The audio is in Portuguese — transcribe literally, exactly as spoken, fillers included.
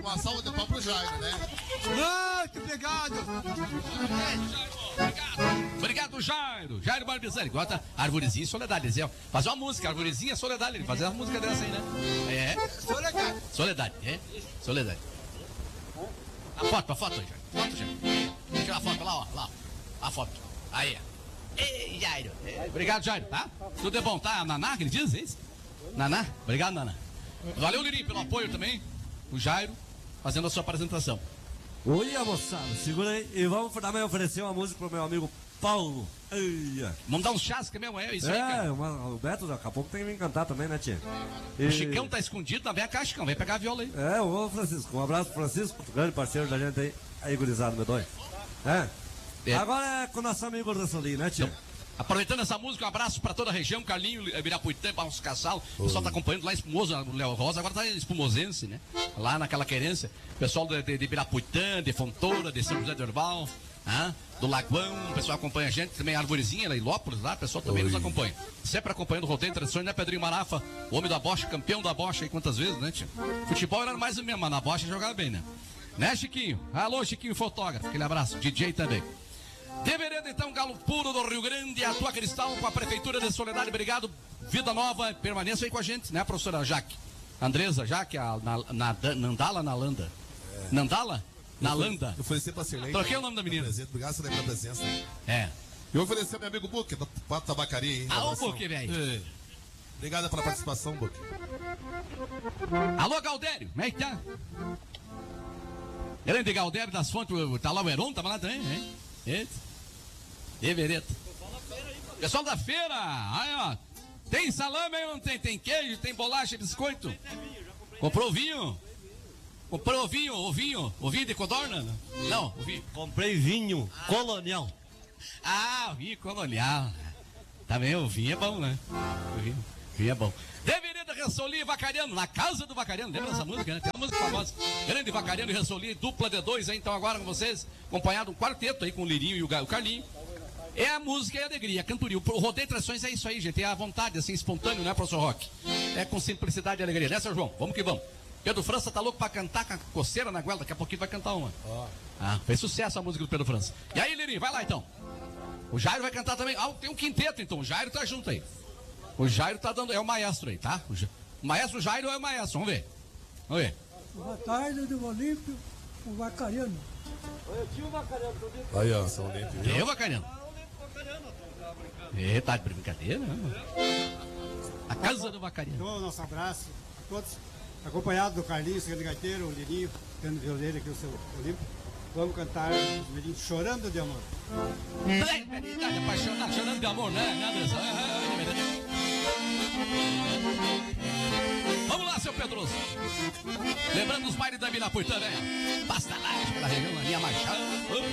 Uma salva de pau pro Jairo, né? Muito obrigado. Obrigado. Obrigado, Jairo. Jairo Barbizani. Bota Arvorezinha e Soledade. Dizia, fazer uma música, Arvorezinha e Soledade. Ele fazer uma música dessa aí, né? É. Soledade. Soledade, é? Soledade. A foto, a foto, Jairo. Foto, Jairo. Tira a foto lá, ó. Lá, ó. A foto. Aí, ó. Ei, Jairo. É. Obrigado, Jairo, tá? Tudo é bom, tá? Naná, que ele diz, é isso? Naná? Obrigado, Naná. Valeu, Lirinho, pelo apoio também. O Jairo fazendo a sua apresentação. Oi, moçada, segura aí e vamos também oferecer uma música pro meu amigo Paulo. Eia. Vamos dar uns chás, que mesmo é isso aí, É, cara. uma, o Beto daqui a pouco tem que me encantar também, né, tia? E... O Chicão tá escondido, tá? Vem cá, Chicão, vem pegar a viola aí. É, ô Francisco, um abraço pro Francisco, grande parceiro da gente aí. Aí, gurizado, meu dói. É. É. Agora é com o nosso amigo Rossolim, né, tia? Então, aproveitando essa música, um abraço pra toda a região, Carlinho, Ibirapuitã, Barros Cassal. O pessoal tá acompanhando lá, Espumoso, o Léo Rosa, agora tá espumosense, né? Lá naquela querência. Pessoal de, de, de Ibirapuitã, de Fontoura, de São José do Herbal, ah, do Lagoão, o pessoal acompanha a gente, também a Arvorezinha, lá em Lópolis, lá, o pessoal também Oi. nos acompanha. Sempre acompanhando o rodeio, tradições, né, Pedrinho Marafa, o homem da bocha, campeão da bocha aí quantas vezes, né, tia? Futebol era mais o mesmo, mas na bocha jogava bem, né? Né, Chiquinho? Alô, Chiquinho, fotógrafo, aquele abraço, D J também. De Vereda, então, Galo Puro do Rio Grande, a tua Cristal com a Prefeitura de Soledade, obrigado, Vida Nova, permaneça aí com a gente, né, professora Jaque? Andresa Jaque, a na, na, Nandala Nalanda? É. Nandala? Nalanda? Eu ofereci pra Sirlene. Troquei o nome da menina. Obrigado pela minha presença. É. Eu ofereci ao meu amigo Buque, da Pato Tabacaria, hein? Ah, o Buque, velho. É. Obrigado pela participação, Buque. Alô, Galdério, como é que tá? Grande Galdério das Fontes, tá lá o Heron, tava lá também, hein? Eita. Evereta. Pessoal da feira, aí ó, tem salame aí, não tem? Tem queijo, tem bolacha, biscoito? Comprou vinho? Comprou vinho, o vinho, o vinho de codorna? Não, o vinho. Comprei vinho colonial. Ah, o vinho colonial. Também o vinho é bom, né? O vinho, o vinho é bom. Devereda, Ressoli e Vacariano, na casa do Vacariano, lembra dessa música, né? Tem uma música famosa, Grande Vacariano e Ressoli, dupla de dois, aí, então agora com vocês, acompanhado um quarteto aí com o Lirinho e o Carlinho. É a música e a alegria, a cantoria. O rodeio de tradições é isso aí, gente, é a vontade, assim, espontâneo, né, professor Roque? É com simplicidade e alegria, né, seu João? Vamos que vamos. Pedro França tá louco pra cantar com a coceira na goela, daqui a pouquinho vai cantar uma. Oh. Ah, fez sucesso a música do Pedro França. E aí, Lirinho, vai lá então. O Jairo vai cantar também. Ah, tem um quinteto então, o Jairo tá junto aí. O Jairo tá dando, é o maestro aí, tá? O, ja... o maestro Jairo é o maestro, vamos ver. Vamos ver. Boa tarde do Olímpio, o Vacariano. Olha, tio Vacariano, tô dentro. Aí, ó, São Olímpio. Eu, Vacariano. É, tá de brincadeira, né? A casa do Vacariano. Então, nosso abraço a todos. Acompanhado do Carlinhos, grande gaiteiro, o Lirinho, tendo violeiro aqui o seu Olímpio. Vamos cantar Chorando de Amor. Verdade, apaixonado, chorando de amor, né? Vamos lá, seu Pedroso. Lembrando os bailes da Ibirapuitã, né? Pasta lá, pela região da linha Machado.